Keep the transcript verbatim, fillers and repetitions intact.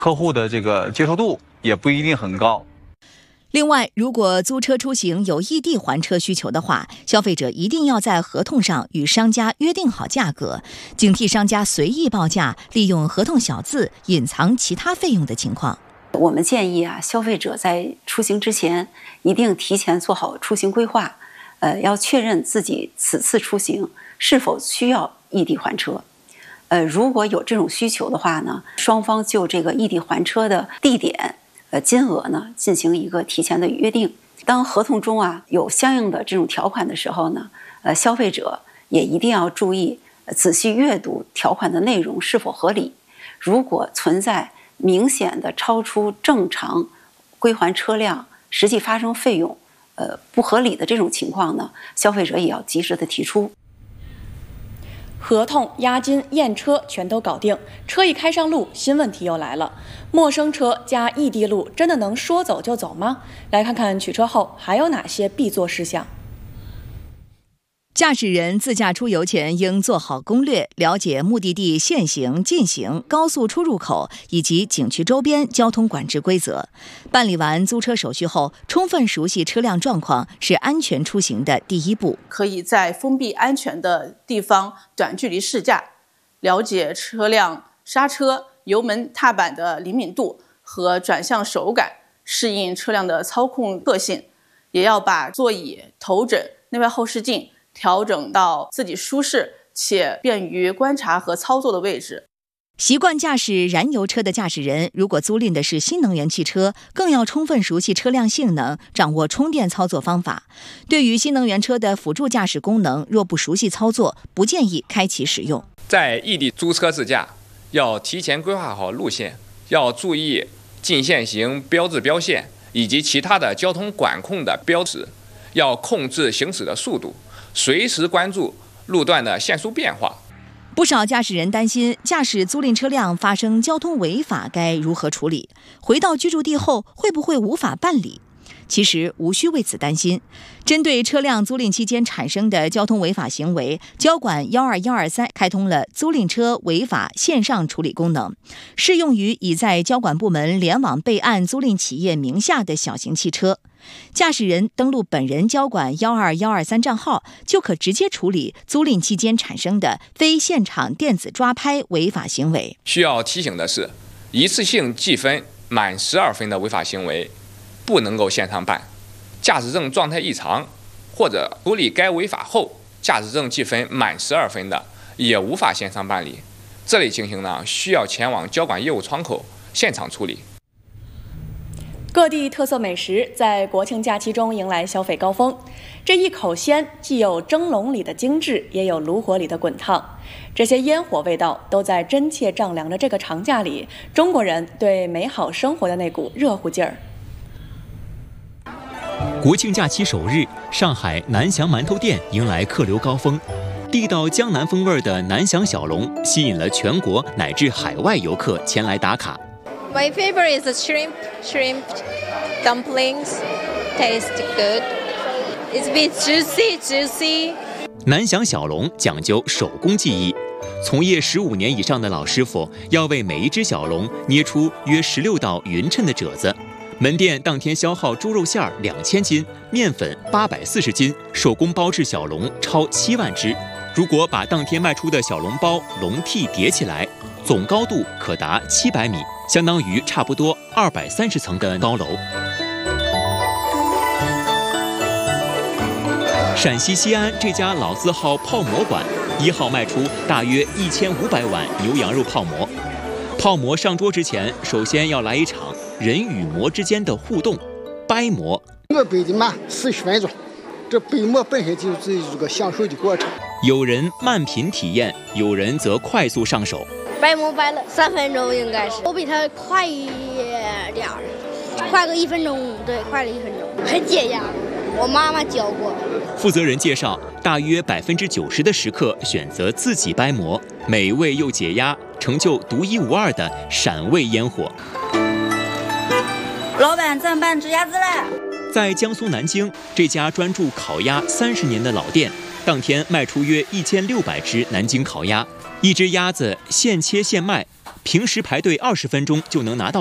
客户的这个接受度也不一定很高。 另外，如果租车出行有异地还车需求的话，消费者一定要在合同上与商家约定好价格，警惕商家随意报价，利用合同小字隐藏其他费用的情况。 我们建议啊，消费者在出行之前一定提前做好出行规划，呃，要确认自己此次出行是否需要异地还车。呃，如果有这种需求的话呢，双方就这个异地还车的地点、呃金额呢进行一个提前的约定。当合同中啊有相应的这种条款的时候呢，呃，消费者也一定要注意仔细阅读条款的内容是否合理。如果存在明显的超出正常归还车辆实际发生费用，呃不合理的这种情况呢，消费者也要及时的提出。 合同、押金、验车全都搞定，车一开上路，新问题又来了：陌生车加异地路，真的能说走就走吗？来看看取车后还有哪些必做事项。 驾驶人自驾出游前应做好攻略，了解目的地限行、禁行、高速出入口以及景区周边交通管制规则。办理完租车手续后，充分熟悉车辆状况是安全出行的第一步。 可以在封闭安全的地方短距离试驾，了解车辆刹车、油门踏板的灵敏度和转向手感，适应车辆的操控特性。也要把座椅、头枕、内外后视镜调整到自己舒适且便于观察和操作的位置。 习惯驾驶燃油车的驾驶人，如果租赁的是新能源汽车，更要充分熟悉车辆性能，掌握充电操作方法。对于新能源车的辅助驾驶功能，若不熟悉操作，不建议开启使用。 在异地租车自驾，要提前规划好路线，要注意禁限行标志标线以及其他的交通管控的标识，要控制行驶的速度，随时关注路段的限速变化。 不少驾驶人担心，驾驶租赁车辆发生交通违法该如何处理？回到居住地后会不会无法办理？其实无需为此担心。针对车辆租赁期间产生的交通违法行为，交管幺二幺二三开通了租赁车违法线上处理功能，适用于已在交管部门联网备案租赁企业名下的小型汽车。驾驶人登录本人交管幺二幺二三账号，就可直接处理租赁期间产生的非现场电子抓拍违法行为。 需要提醒的是，一次性记分满十二分的违法行为不能够线上办，驾驶证状态异常或者处理该违法后驾驶证记分满十二分的也无法线上办理。这类情形呢，需要前往交管业务窗口现场处理。 各地特色美食在国庆假期中迎来消费高峰，这一口鲜既有蒸笼里的精致，也有炉火里的滚烫。这些烟火味道都在真切丈量着这个长假里中国人对美好生活的那股热乎劲儿。 国庆假期首日，上海南翔馒头店迎来客流高峰，地道江南风味的南翔小笼吸引了全国乃至海外游客前来打卡。 My favorite is the shrimp, shrimp dumplings. Taste good. It's a bit juicy, juicy. 南翔小笼讲究手工技艺，从业十五年以上的老师傅要为每一只小笼捏出约十六道匀称的褶子。门店当天消耗猪肉馅儿两千斤，面粉八百四十斤，手工包制小笼超七万只。如果把当天卖出的小笼包、笼屉叠起来，总高度可达七百米，相当于差不多二百三十层的高楼。陕西西安这家老字号泡馍馆，一号卖出大约一千五百碗牛羊肉泡馍。泡馍上桌之前，首先要来一场人与馍之间的互动，掰馍。 我掰的慢，四十分钟。这掰馍本身就是一个享受的过程。 有人慢品体验，有人则快速上手。 掰馍掰了三分钟，应该是我比他快一点儿，快个一分钟，对，快了一分钟，很解压。我妈妈教过。 负责人介绍，大约百分之九十的食客选择自己掰馍，美味又解压，成就独一无二的陕味烟火。 老板，咱办只鸭子了。 在江苏南京，这家专注烤鸭三十年的老店，当天卖出约一千六百只南京烤鸭。一只鸭子现切现卖， 平时排队二十分钟就能拿到。